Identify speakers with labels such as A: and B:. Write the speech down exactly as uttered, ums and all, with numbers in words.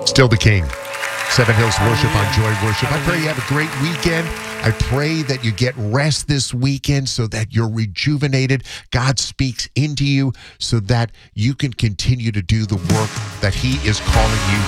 A: Still the King. Seven Hills Worship on Joy Worship. I pray you have a great weekend. I pray that you get rest this weekend so that you're rejuvenated. God speaks into you so that you can continue to do the work that he is calling you